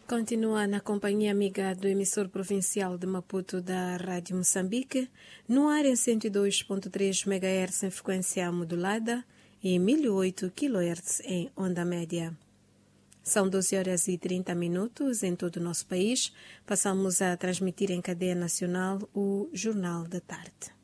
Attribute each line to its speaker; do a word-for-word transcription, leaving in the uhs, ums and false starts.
Speaker 1: Continua na companhia amiga do emissor provincial de Maputo da Rádio Moçambique, no ar em cento e dois ponto três megahertz em frequência modulada e mil e oito quilohertz em onda média. São doze horas e trinta minutos em todo o nosso país. Passamos a transmitir em cadeia nacional o Jornal da Tarde.